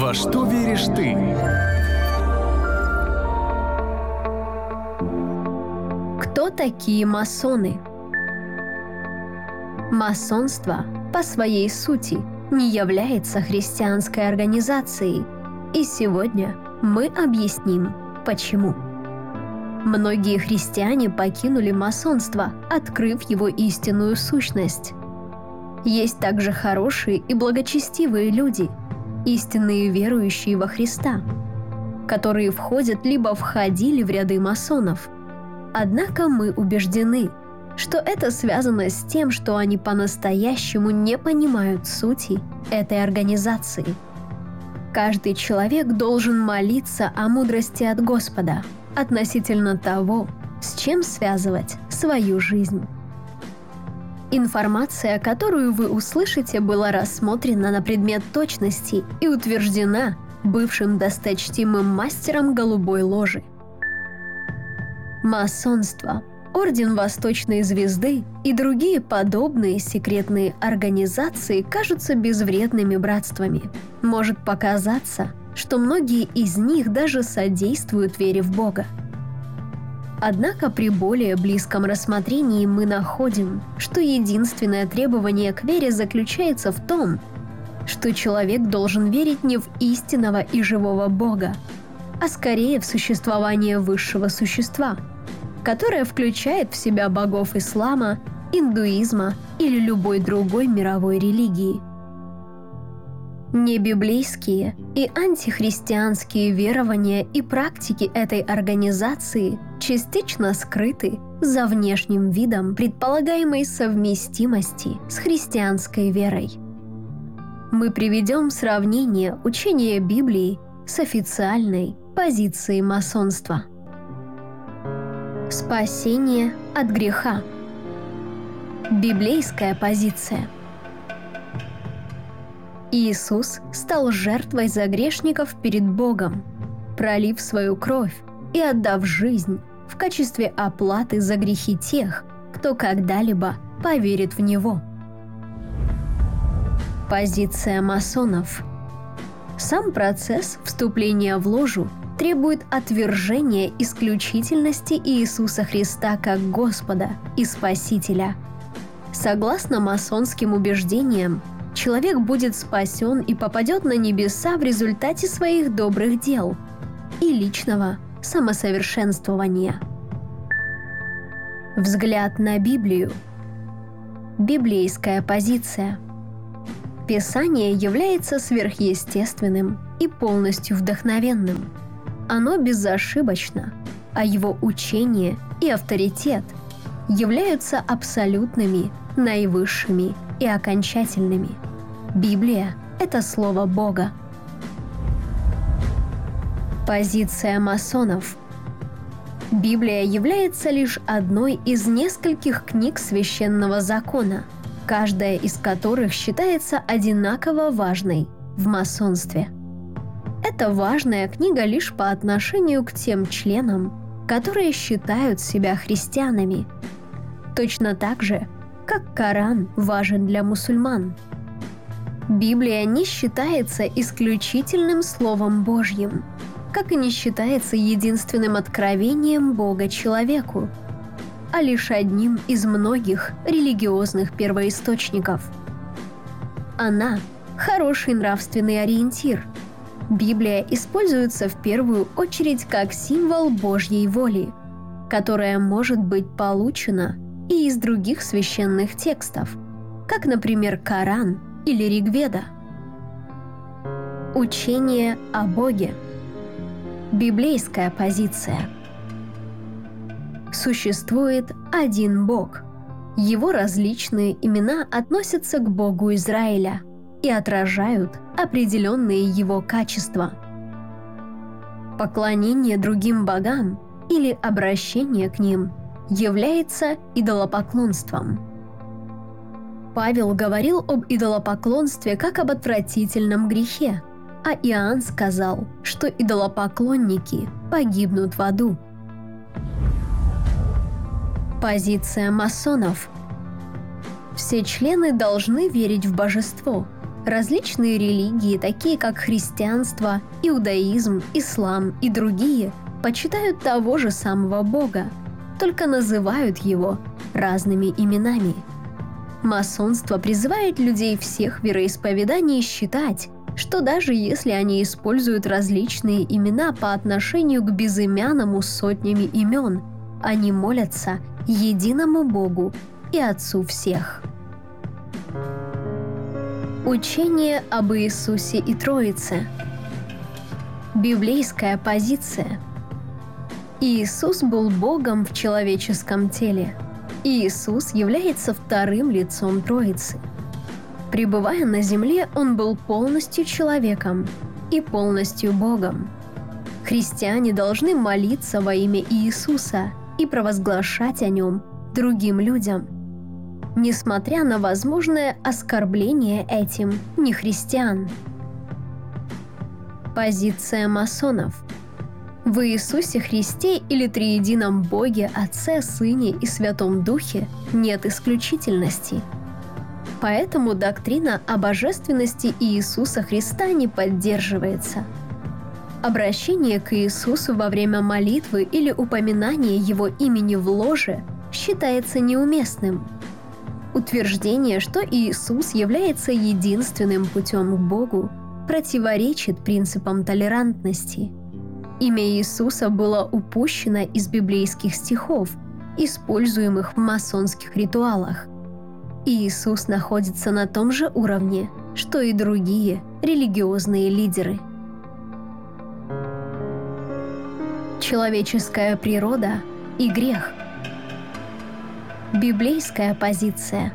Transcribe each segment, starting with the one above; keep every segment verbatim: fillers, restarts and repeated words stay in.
Во что веришь ты? Кто такие масоны? Масонство по своей сути не является христианской организацией, и сегодня мы объясним, почему. Многие христиане покинули масонство, открыв его истинную сущность. Есть также хорошие и благочестивые люди, истинные верующие во Христа, которые входят либо входили в ряды масонов. Однако мы убеждены, что это связано с тем, что они по-настоящему не понимают сути этой организации. Каждый человек должен молиться о мудрости от Господа относительно того, с чем связывать свою жизнь. Информация, которую вы услышите, была рассмотрена на предмет точности и утверждена бывшим досточтимым мастером голубой ложи. Масонство, Орден Восточной Звезды и другие подобные секретные организации кажутся безвредными братствами. Может показаться, что многие из них даже содействуют вере в Бога. Однако при более близком рассмотрении мы находим, что единственное требование к вере заключается в том, что человек должен верить не в истинного и живого Бога, а скорее в существование высшего существа, которое включает в себя богов ислама, индуизма или любой другой мировой религии. Небиблейские и антихристианские верования и практики этой организации частично скрыты за внешним видом предполагаемой совместимости с христианской верой. Мы приведем сравнение учения Библии с официальной позицией масонства. Спасение от греха. Библейская позиция. Иисус стал жертвой за грешников перед Богом, пролив свою кровь и отдав жизнь в качестве оплаты за грехи тех, кто когда-либо поверит в Него. Позиция масонов. Сам процесс вступления в ложу требует отвержения исключительности Иисуса Христа как Господа и Спасителя. Согласно масонским убеждениям, человек будет спасен и попадет на небеса в результате своих добрых дел и личного самосовершенствования. Взгляд на Библию. Библейская позиция. Писание является сверхъестественным и полностью вдохновенным. Оно безошибочно, а его учение и авторитет являются абсолютными, наивысшими и окончательными. Библия – это Слово Бога. Позиция масонов. Библия является лишь одной из нескольких книг священного закона, каждая из которых считается одинаково важной в масонстве. Это важная книга лишь по отношению к тем членам, которые считают себя христианами, точно так же, как Коран важен для мусульман. Библия не считается исключительным Словом Божьим, как и не считается единственным откровением Бога человеку, а лишь одним из многих религиозных первоисточников. Она – хороший нравственный ориентир. Библия используется в первую очередь как символ Божьей воли, которая может быть получена и из других священных текстов, как, например, Коран или Ригведа. Учение о Боге. Библейская позиция. Существует один Бог. Его различные имена относятся к Богу Израиля и отражают определенные его качества. Поклонение другим богам или обращение к ним является идолопоклонством. Павел говорил об идолопоклонстве как об отвратительном грехе, а Иоанн сказал, что идолопоклонники погибнут в аду. Позиция масонов. Все члены должны верить в божество, Различные религии, такие как христианство, иудаизм, ислам и другие, почитают того же самого Бога, только называют его разными именами. Масонство призывает людей всех вероисповеданий считать, что даже если они используют различные имена по отношению к безымянному с сотнями имен, они молятся единому Богу и Отцу всех. Учение об Иисусе и Троице. Библейская позиция. Иисус был Богом в человеческом теле. Иисус является вторым лицом Троицы. Пребывая на земле, Он был полностью человеком и полностью Богом. Христиане должны молиться во имя Иисуса и провозглашать о Нем другим людям, несмотря на возможное оскорбление этим нехристиан. Позиция масонов. В Иисусе Христе или Триедином Боге, Отце, Сыне и Святом Духе нет исключительности. Поэтому доктрина о божественности Иисуса Христа не поддерживается. Обращение к Иисусу во время молитвы или упоминание Его имени в ложе считается неуместным. Утверждение, что Иисус является единственным путем к Богу, противоречит принципам толерантности. Имя Иисуса было упущено из библейских стихов, используемых в масонских ритуалах. Иисус находится на том же уровне, что и другие религиозные лидеры. Человеческая природа и грех. Библейская позиция.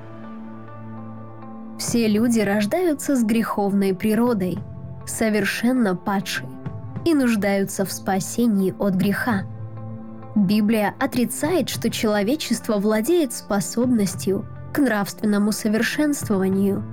Все люди рождаются с греховной природой, совершенно падшей, и нуждаются в спасении от греха. Библия отрицает, что человечество владеет способностью к нравственному совершенствованию.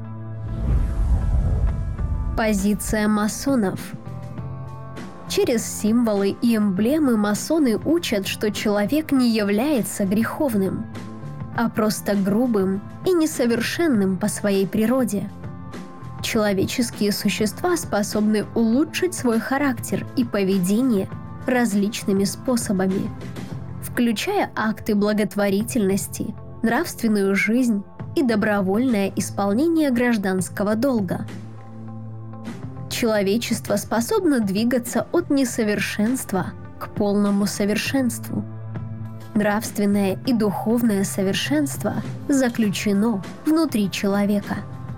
Позиция масонов. Через символы и эмблемы масоны учат, что человек не является греховным, а просто грубым и несовершенным по своей природе. Человеческие существа способны улучшить свой характер и поведение различными способами, включая акты благотворительности, нравственную жизнь и добровольное исполнение гражданского долга. Человечество способно двигаться от несовершенства к полному совершенству. Нравственное и духовное совершенство заключено внутри человека.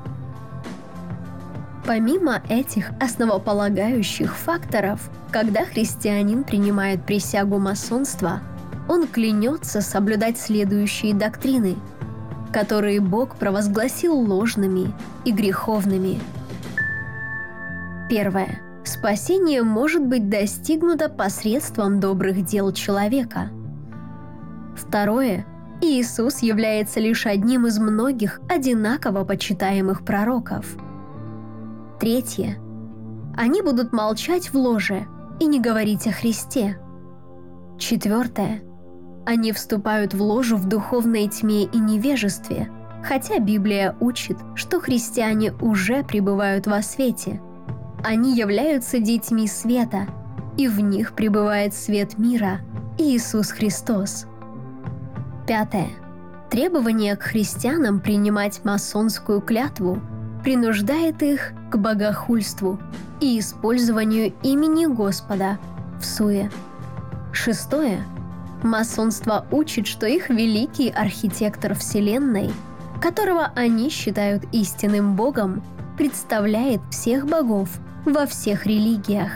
Помимо этих основополагающих факторов, когда христианин принимает присягу масонства, он клянется соблюдать следующие доктрины, которые Бог провозгласил ложными и греховными. Первое. Спасение может быть достигнуто посредством добрых дел человека. Второе. Иисус является лишь одним из многих одинаково почитаемых пророков. Третье. Они будут молчать в ложе и не говорить о Христе. Четвертое. Они вступают в ложу в духовной тьме и невежестве, хотя Библия учит, что христиане уже пребывают во свете. Они являются детьми света, и в них пребывает свет мира, Иисус Христос. Пятое. Требование к христианам принимать масонскую клятву принуждает их к богохульству и использованию имени Господа в суе. Шестое. Масонство учит, что их великий архитектор Вселенной, которого они считают истинным Богом, представляет всех богов во всех религиях.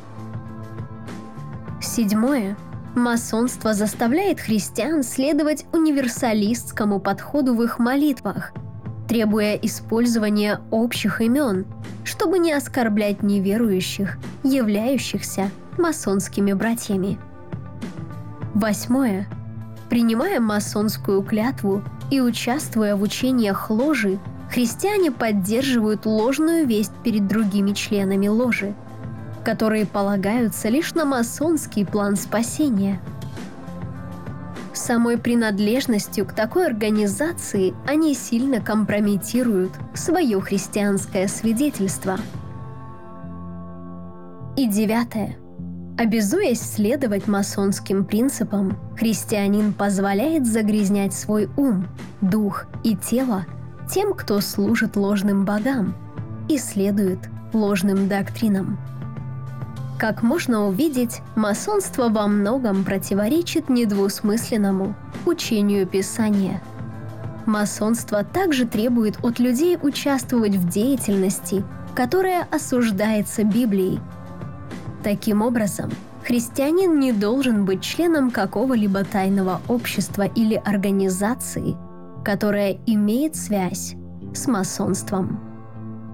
Седьмое. Масонство заставляет христиан следовать универсалистскому подходу в их молитвах, требуя использования общих имен, чтобы не оскорблять неверующих, являющихся масонскими братьями. Восьмое. Принимая масонскую клятву и участвуя в учениях ложи, христиане поддерживают ложную весть перед другими членами ложи, которые полагаются лишь на масонский план спасения. Самой принадлежностью к такой организации они сильно компрометируют свое христианское свидетельство. И девятое. Обязуясь следовать масонским принципам, христианин позволяет загрязнять свой ум, дух и тело тем, кто служит ложным богам и следует ложным доктринам. Как можно увидеть, масонство во многом противоречит недвусмысленному учению Писания. Масонство также требует от людей участвовать в деятельности, которая осуждается Библией. Таким образом, христианин не должен быть членом какого-либо тайного общества или организации, которая имеет связь с масонством.